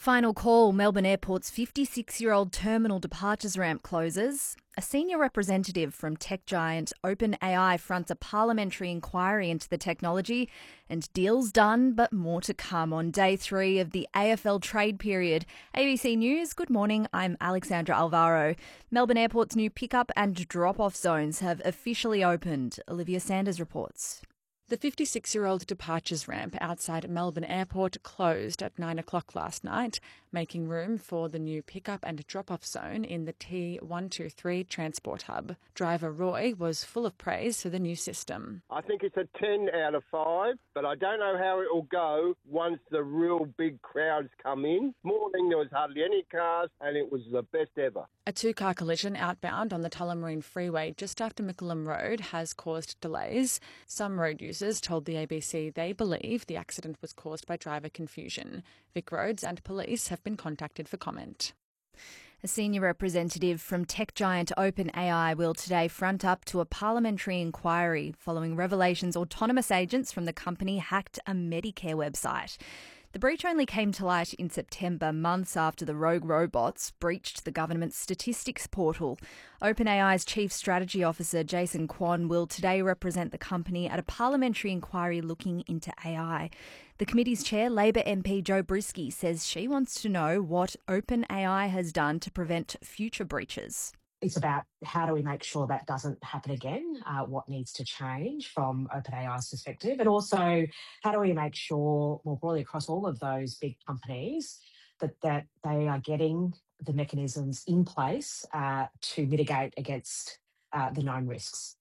Final call, Melbourne Airport's 56-year-old terminal departures ramp closes. A senior representative from tech giant OpenAI fronts a parliamentary inquiry into the technology, and deals done, but more to come on day 3 of the AFL trade period. ABC News, good morning, I'm Alexandra Alvaro. Melbourne Airport's new pick-up and drop-off zones have officially opened. Olivia Sanders reports. The 56-year-old departures ramp outside Melbourne Airport closed at 9 o'clock last night, making room for the new pick-up and drop-off zone in the T123 transport hub. Driver Roy was full of praise for the new system. I think it's a 10 out of 5, but I don't know how it will go once the real big crowds come in. Morning there was hardly any cars and it was the best ever. A two-car collision outbound on the Tullamarine Freeway just after Mickleham Road has caused delays. Some road users told the ABC they believe the accident was caused by driver confusion. Vic Roads and police have been contacted for comment. A senior representative from tech giant OpenAI will today front up to a parliamentary inquiry following revelations autonomous agents from the company hacked a Medicare website. The breach only came to light in September, months after the rogue robots breached the government's statistics portal. OpenAI's Chief Strategy Officer Jason Kwon will today represent the company at a parliamentary inquiry looking into AI. The committee's chair, Labor MP Jo Brisky, says she wants to know what OpenAI has done to prevent future breaches. It's about how do we make sure that doesn't happen again, what needs to change from OpenAI's perspective, and also how do we make sure more broadly across all of those big companies that they are getting the mechanisms in place to mitigate against the known risks.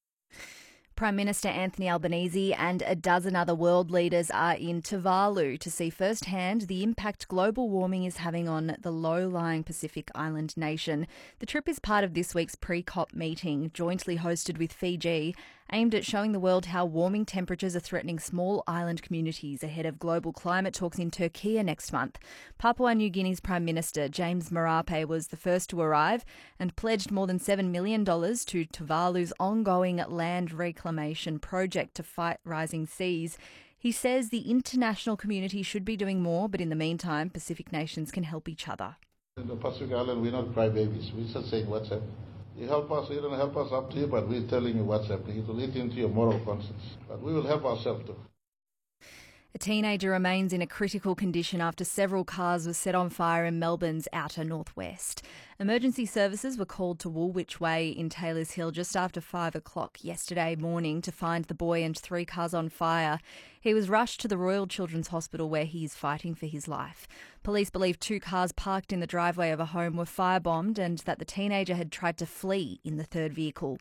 Prime Minister Anthony Albanese and a dozen other world leaders are in Tuvalu to see firsthand the impact global warming is having on the low-lying Pacific island nation. The trip is part of this week's pre-COP meeting, jointly hosted with Fiji, aimed at showing the world how warming temperatures are threatening small island communities ahead of global climate talks in Turkey next month. Papua New Guinea's Prime Minister James Marape was the first to arrive and pledged more than $7 million to Tuvalu's ongoing land reclamation project to fight rising seas. He says the international community should be doing more, but in the meantime, Pacific nations can help each other. In the Pacific Island, we're not crybabies. We're just saying what's happening. You help us, you don't help us, up to you, but we're telling you what's happening. It will eat into your moral conscience. But we will help ourselves too. A teenager remains in a critical condition after several cars were set on fire in Melbourne's outer northwest. Emergency services were called to Woolwich Way in Taylors Hill just after 5 o'clock yesterday morning to find the boy and 3 cars on fire. He was rushed to the Royal Children's Hospital where he is fighting for his life. Police believe 2 cars parked in the driveway of a home were firebombed and that the teenager had tried to flee in the third vehicle.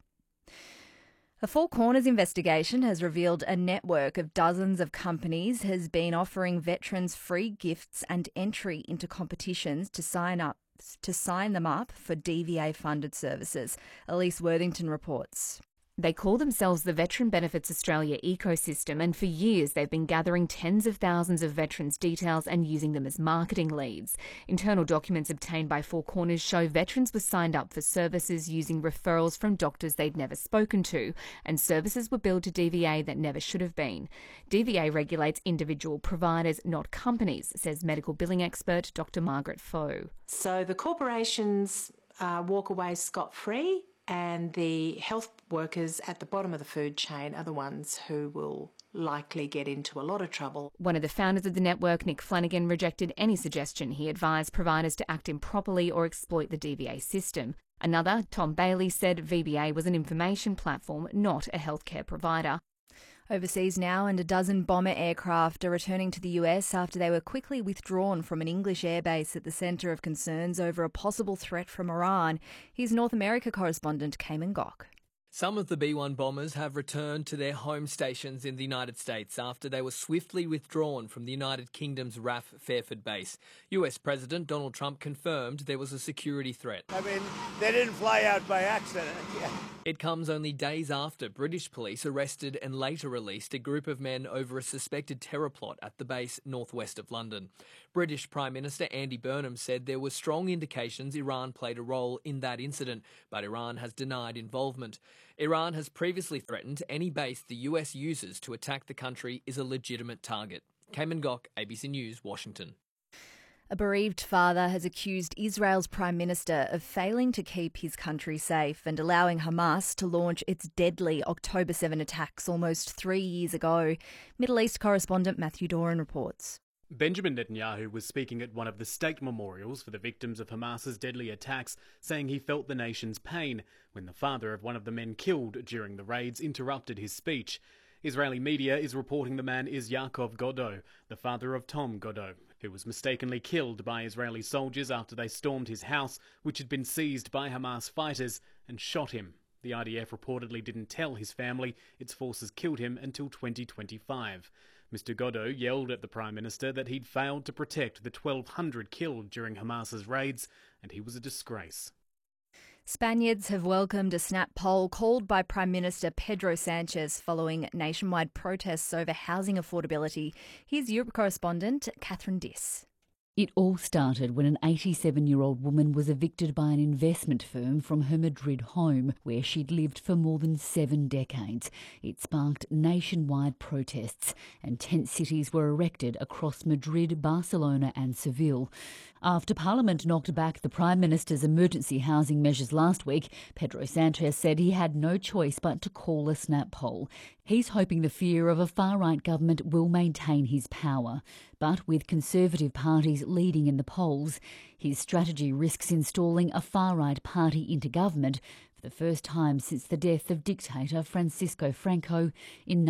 A Four Corners investigation has revealed a network of dozens of companies has been offering veterans free gifts and entry into competitions to sign them up for DVA-funded services. Elise Worthington reports. They call themselves the Veteran Benefits Australia ecosystem, and for years they've been gathering tens of thousands of veterans' details and using them as marketing leads. Internal documents obtained by Four Corners show veterans were signed up for services using referrals from doctors they'd never spoken to, and services were billed to DVA that never should have been. DVA regulates individual providers, not companies, says medical billing expert Dr. Margaret Foe. So the corporations walk away scot-free, and the health workers at the bottom of the food chain are the ones who will likely get into a lot of trouble. One of the founders of the network, Nick Flanagan, rejected any suggestion he advised providers to act improperly or exploit the DVA system. Another, Tom Bailey, said VBA was an information platform, not a healthcare provider. Overseas now, and a dozen bomber aircraft are returning to the US after they were quickly withdrawn from an English airbase at the centre of concerns over a possible threat from Iran. Here's North America correspondent Cayman Gok. Some of the B-1 bombers have returned to their home stations in the United States after they were swiftly withdrawn from the United Kingdom's RAF Fairford base. US President Donald Trump confirmed there was a security threat. I mean, they didn't fly out by accident. It comes only days after British police arrested and later released a group of men over a suspected terror plot at the base northwest of London. British Prime Minister Andy Burnham said there were strong indications Iran played a role in that incident, but Iran has denied involvement. Iran has previously threatened any base the US uses to attack the country is a legitimate target. Cayman Gok, ABC News, Washington. A bereaved father has accused Israel's Prime Minister of failing to keep his country safe and allowing Hamas to launch its deadly October 7 attacks almost 3 years ago. Middle East correspondent Matthew Doran reports. Benjamin Netanyahu was speaking at one of the state memorials for the victims of Hamas's deadly attacks, saying he felt the nation's pain when the father of one of the men killed during the raids interrupted his speech. Israeli media is reporting the man is Yaakov Godo, the father of Tom Godo, who was mistakenly killed by Israeli soldiers after they stormed his house, which had been seized by Hamas fighters, and shot him. The IDF reportedly didn't tell his family its forces killed him until 2025. Mr. Godo yelled at the Prime Minister that he'd failed to protect the 1,200 killed during Hamas's raids, and he was a disgrace. Spaniards have welcomed a snap poll called by Prime Minister Pedro Sanchez following nationwide protests over housing affordability. Here's Europe correspondent Catherine Diss. It all started when an 87-year-old woman was evicted by an investment firm from her Madrid home, where she'd lived for more than 7 decades. It sparked nationwide protests, and tent cities were erected across Madrid, Barcelona and Seville. After Parliament knocked back the Prime Minister's emergency housing measures last week, Pedro Sanchez said he had no choice but to call a snap poll. He's hoping the fear of a far-right government will maintain his power. But with Conservative parties leading in the polls, his strategy risks installing a far-right party into government for the first time since the death of dictator Francisco Franco in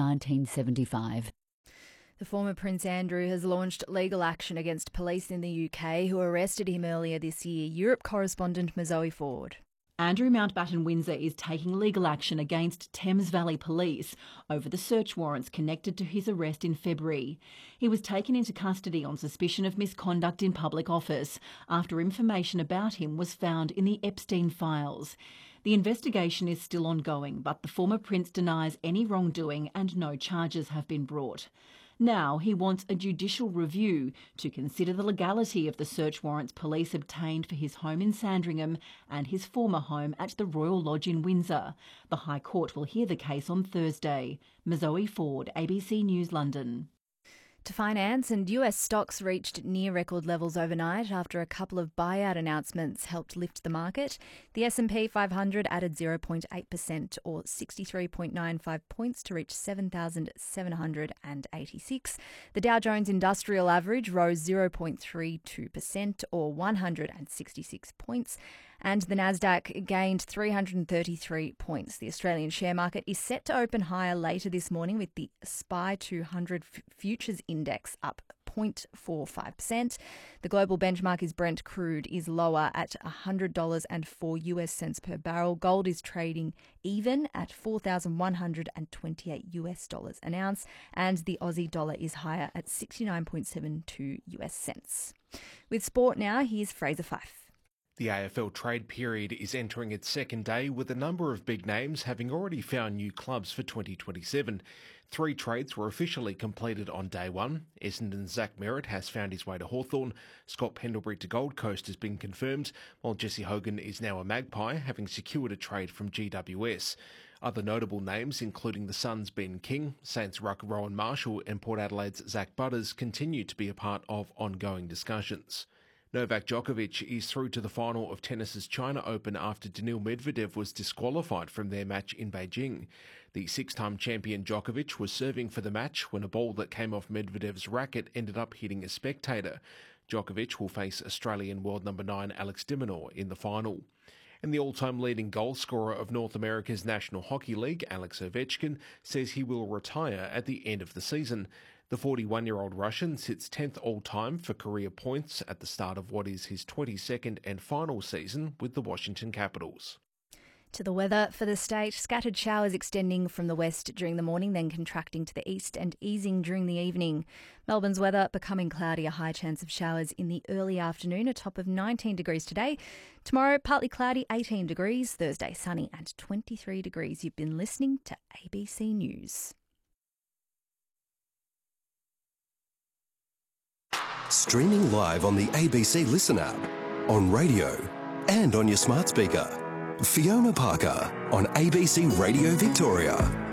1975. The former Prince Andrew has launched legal action against police in the UK who arrested him earlier this year. Europe correspondent Mazoe Ford. Andrew Mountbatten Windsor is taking legal action against Thames Valley Police over the search warrants connected to his arrest in February. He was taken into custody on suspicion of misconduct in public office after information about him was found in the Epstein files. The investigation is still ongoing, but the former prince denies any wrongdoing and no charges have been brought. Now he wants a judicial review to consider the legality of the search warrants police obtained for his home in Sandringham and his former home at the Royal Lodge in Windsor. The High Court will hear the case on Thursday. Mazoe Ford, ABC News, London. To finance, and US stocks reached near record levels overnight after a couple of buyout announcements helped lift the market. The S&P 500 added 0.8% or 63.95 points to reach 7,786. The Dow Jones Industrial Average rose 0.32% or 166 points. And the Nasdaq gained 333 points. The Australian share market is set to open higher later this morning with the SPI 200 futures index up 0.45%. The global benchmark is Brent crude is lower at $100.04 per barrel. Gold is trading even at $4,128 an ounce, and the Aussie dollar is higher at 69.72 cents. With sport now, here's Fraser Fyfe. The AFL trade period is entering its second day, with a number of big names having already found new clubs for 2027. 3 trades were officially completed on day one. Essendon's Zach Merritt has found his way to Hawthorn. Scott Pendlebury to Gold Coast has been confirmed, while Jesse Hogan is now a Magpie, having secured a trade from GWS. Other notable names, including the Suns' Ben King, Saints' ruck Rowan Marshall and Port Adelaide's Zach Butters, continue to be a part of ongoing discussions. Novak Djokovic is through to the final of tennis's China Open after Daniil Medvedev was disqualified from their match in Beijing. The 6-time champion Djokovic was serving for the match when a ball that came off Medvedev's racket ended up hitting a spectator. Djokovic will face Australian world number 9 Alex de Minaur in the final. And the all-time leading goal scorer of North America's National Hockey League, Alex Ovechkin, says he will retire at the end of the season. The 41-year-old Russian sits 10th all-time for career points at the start of what is his 22nd and final season with the Washington Capitals. To the weather for the state, scattered showers extending from the west during the morning, then contracting to the east and easing during the evening. Melbourne's weather becoming cloudy, a high chance of showers in the early afternoon, a top of 19 degrees today. Tomorrow, partly cloudy, 18 degrees. Thursday, sunny and 23 degrees. You've been listening to ABC News. Streaming live on the ABC Listen app, on radio and on your smart speaker. Fiona Parker on ABC Radio Victoria.